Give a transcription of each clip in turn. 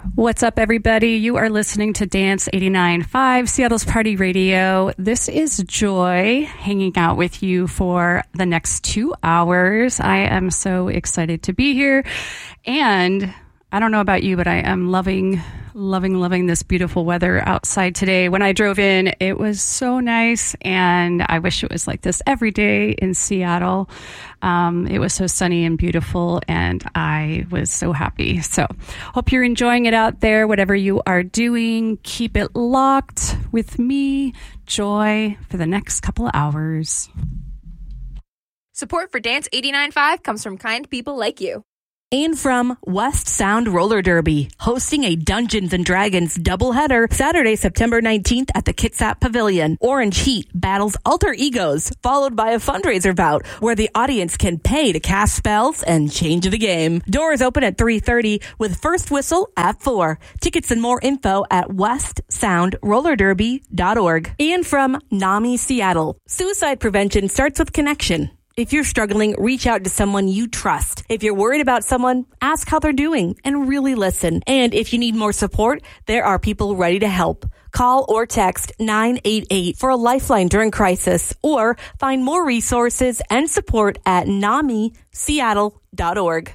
What's up, everybody? You are listening to Dance 89.5, Seattle's Party Radio. This is Joy hanging out with you for the next 2 hours. I am so excited to be here. And I don't know about you, but I am loving this beautiful weather outside today. When I drove in, it was so nice, and I wish it was like this every day in Seattle. It was so sunny and beautiful, and I was so happy. So hope you're enjoying it out there, whatever you are doing. Keep it locked with me, Joy, for the next couple of hours. Support for Dance 89.5 comes from kind people like you. And from West Sound Roller Derby, hosting a Dungeons & Dragons doubleheader Saturday, September 19th at the Kitsap Pavilion. Orange Heat battles alter egos, followed by a fundraiser bout where the audience can pay to cast spells and change the game. Doors open at 3:30 with first whistle at 4. Tickets and more info at westsoundrollerderby.org. And from NAMI Seattle, suicide prevention starts with connection. If you're struggling, reach out to someone you trust. If you're worried about someone, ask how they're doing and really listen. And if you need more support, there are people ready to help. Call or text 988 for a lifeline during crisis, or find more resources and support at namiseattle.org.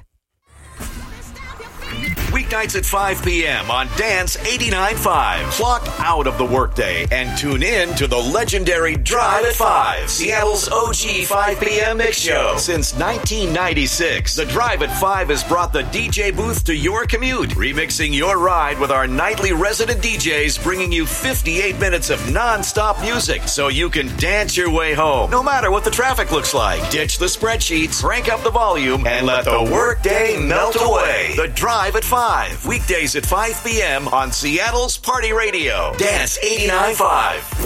Weeknights at 5 p.m. on Dance 89.5. Clock out of the workday and tune in to the legendary Drive at 5, Seattle's OG 5 p.m. mix show. Since 1996, the Drive at 5 has brought the DJ booth to your commute, remixing your ride with our nightly resident DJs, bringing you 58 minutes of non-stop music so you can dance your way home, no matter what the traffic looks like. Ditch the spreadsheets, crank up the volume, and let the workday melt away. The Drive at 5. Weekdays at 5 p.m. on Seattle's Party Radio. Dance 89.5.